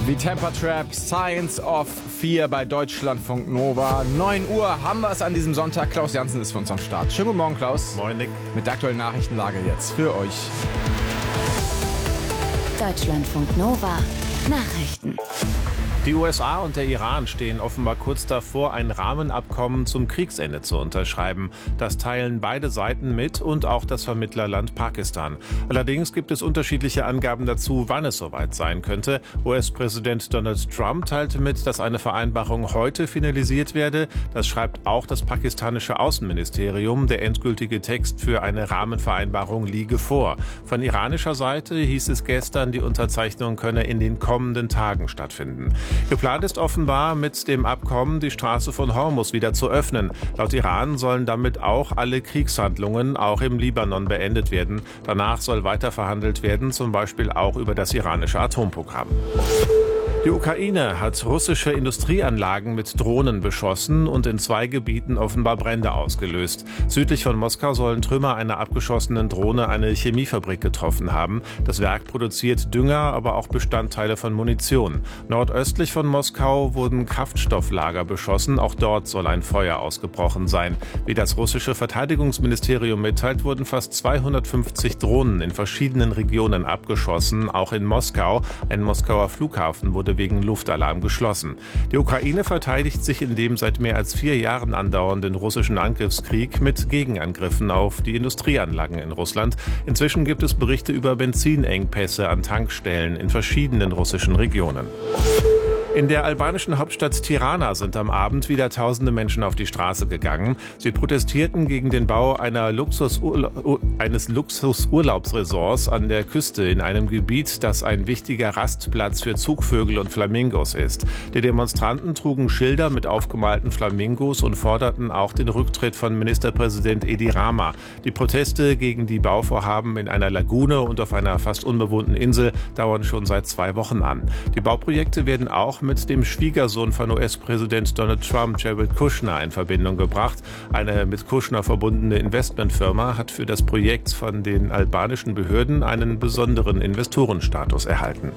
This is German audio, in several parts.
The Temper Trap, Science of Fear bei Deutschlandfunk Nova. 9 Uhr haben wir es an diesem Sonntag. Klaus Jansen ist für uns am Start. Schönen guten Morgen, Klaus. Moin, Nick. Mit der aktuellen Nachrichtenlage jetzt für euch. Deutschlandfunk Nova. Nachrichten. Die USA und der Iran stehen offenbar kurz davor, ein Rahmenabkommen zum Kriegsende zu unterschreiben. Das teilen beide Seiten mit und auch das Vermittlerland Pakistan. Allerdings gibt es unterschiedliche Angaben dazu, wann es soweit sein könnte. US-Präsident Donald Trump teilte mit, dass eine Vereinbarung heute finalisiert werde. Das schreibt auch das pakistanische Außenministerium. Der endgültige Text für eine Rahmenvereinbarung liege vor. Von iranischer Seite hieß es gestern, die Unterzeichnung könne in den kommenden Tagen stattfinden. Geplant ist offenbar, mit dem Abkommen die Straße von Hormuz wieder zu öffnen. Laut Iran sollen damit auch alle Kriegshandlungen, auch im Libanon, beendet werden. Danach soll weiter verhandelt werden, zum Beispiel auch über das iranische Atomprogramm. Die Ukraine hat russische Industrieanlagen mit Drohnen beschossen und in 2 Gebieten offenbar Brände ausgelöst. Südlich von Moskau sollen Trümmer einer abgeschossenen Drohne eine Chemiefabrik getroffen haben. Das Werk produziert Dünger, aber auch Bestandteile von Munition. Nordöstlich von Moskau wurden Kraftstofflager beschossen. Auch dort soll ein Feuer ausgebrochen sein. Wie das russische Verteidigungsministerium mitteilt, wurden fast 250 Drohnen in verschiedenen Regionen abgeschossen, auch in Moskau. Ein Moskauer Flughafen wurde wegen Luftalarm geschlossen. Die Ukraine verteidigt sich in dem seit mehr als 4 Jahren andauernden russischen Angriffskrieg mit Gegenangriffen auf die Industrieanlagen in Russland. Inzwischen gibt es Berichte über Benzinengpässe an Tankstellen in verschiedenen russischen Regionen. In der albanischen Hauptstadt Tirana sind am Abend wieder tausende Menschen auf die Straße gegangen. Sie protestierten gegen den Bau eines Luxusurlaubsresorts an der Küste in einem Gebiet, das ein wichtiger Rastplatz für Zugvögel und Flamingos ist. Die Demonstranten trugen Schilder mit aufgemalten Flamingos und forderten auch den Rücktritt von Ministerpräsident Edi Rama. Die Proteste gegen die Bauvorhaben in einer Lagune und auf einer fast unbewohnten Insel dauern schon seit 2 Wochen an. Die Bauprojekte werden auch mit dem Schwiegersohn von US-Präsident Donald Trump, Jared Kushner, in Verbindung gebracht. Eine mit Kushner verbundene Investmentfirma hat für das Projekt von den albanischen Behörden einen besonderen Investorenstatus erhalten.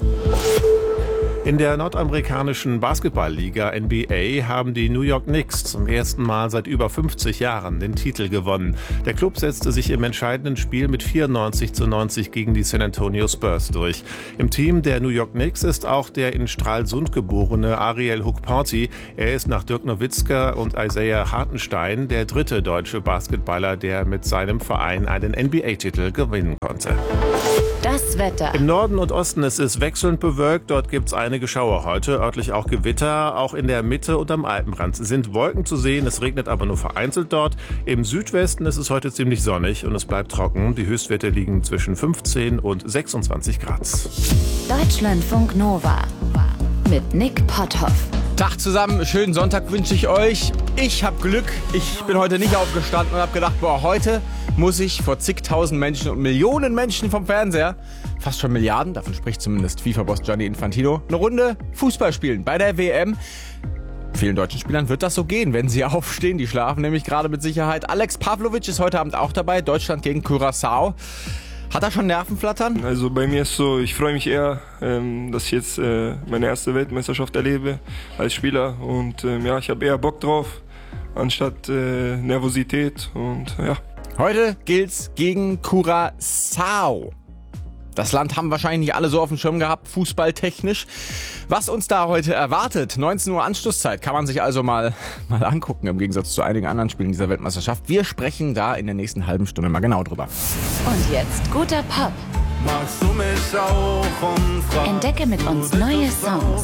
In der nordamerikanischen Basketballliga NBA haben die New York Knicks zum ersten Mal seit über 50 Jahren den Titel gewonnen. Der Klub setzte sich im entscheidenden Spiel mit 94:90 gegen die San Antonio Spurs durch. Im Team der New York Knicks ist auch der in Stralsund geborene Ariel Hukporti. Er ist nach Dirk Nowitzka und Isaiah Hartenstein der 3. deutsche Basketballer, der mit seinem Verein einen NBA-Titel gewinnen konnte. Das Wetter. Im Norden und Osten ist es wechselnd bewölkt. Dort gibt es einige Schauer heute, örtlich auch Gewitter. Auch in der Mitte und am Alpenrand sind Wolken zu sehen. Es regnet aber nur vereinzelt dort. Im Südwesten ist es heute ziemlich sonnig und es bleibt trocken. Die Höchstwerte liegen zwischen 15 und 26 Grad. Deutschlandfunk Nova. Mit Nick Potthoff. Tag zusammen, schönen Sonntag wünsche ich euch. Ich habe Glück, ich bin heute nicht aufgestanden und habe gedacht, heute muss ich vor zigtausend Menschen und Millionen Menschen vom Fernseher, fast schon Milliarden, davon spricht zumindest FIFA-Boss Gianni Infantino, eine Runde Fußball spielen bei der WM. Vielen deutschen Spielern wird das so gehen, wenn sie aufstehen. Die schlafen nämlich gerade mit Sicherheit. Alex Pavlovic ist heute Abend auch dabei, Deutschland gegen Curaçao. Hat er schon Nervenflattern? Also bei mir ist so, ich freue mich eher, dass ich jetzt meine erste Weltmeisterschaft erlebe als Spieler. Und ich habe eher Bock drauf, anstatt Nervosität. Und ja. Heute gilt's gegen Curaçao. Das Land haben wahrscheinlich nicht alle so auf dem Schirm gehabt, fußballtechnisch. Was uns da heute erwartet, 19 Uhr Anschlusszeit, kann man sich also mal angucken, im Gegensatz zu einigen anderen Spielen dieser Weltmeisterschaft. Wir sprechen da in der nächsten halben Stunde mal genau drüber. Und jetzt guter Pop. Magst du mich auch umfragen? Entdecke mit uns neue Songs.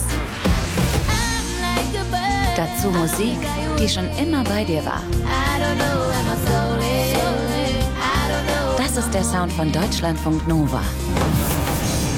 Dazu Musik, die schon immer bei dir war. Das ist der Sound von Deutschlandfunk Nova.